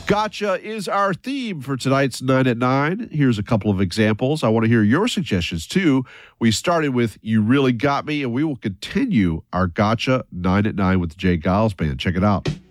Gotcha is our theme for tonight's 9 at 9. Here's a couple of examples. I want to hear your suggestions, too. We started with You Really Got Me, and we will continue our Gotcha 9 at 9 with the Jay Giles Band. Check it out.